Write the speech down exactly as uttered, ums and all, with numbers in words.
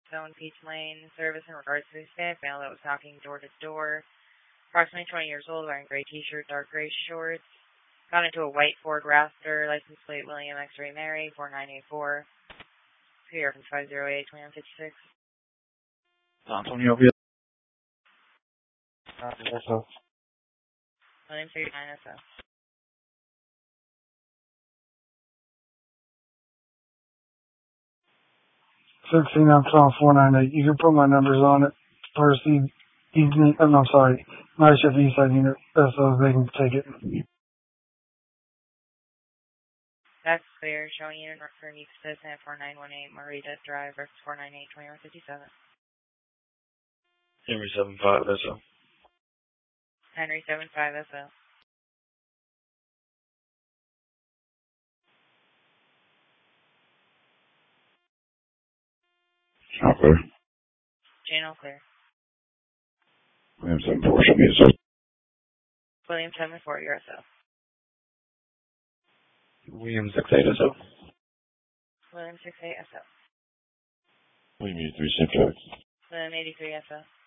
Zone Peach Lane service in regards to the Hispanic male that was knocking door to door. Approximately twenty years old, wearing gray t-shirt, dark gray shorts. Got into a white Ford Raptor, license plate William X-Ray Mary, four nine eight four. Here from five zero eight, twenty-one fifty-six. Antonio Villa. Uh, yes, sir. William thirty-nine S O. sixteen, I'm calling four nine eight. You can put my numbers on it. First, evening, oh, no, I'm sorry. Night shift east side unit, so they can take it. That's clear. Showing unit for Nick Citizen at four nine one eight, Marita Drive, reference four nine eight, twenty-one fifty-seven. Henry seven five S O. Henry seven five S O. All clear. Channel clear. William seven four, show me S O. William seven four, your S O. William six eight S O. William six eight S O. William eighty-three, same traffic. William eighty-three S O.